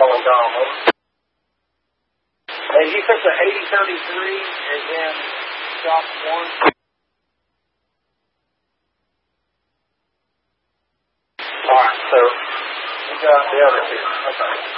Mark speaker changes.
Speaker 1: calling Dom. Hey, you took the 8033 and then shop 1. Alright, so we got the other two. Okay.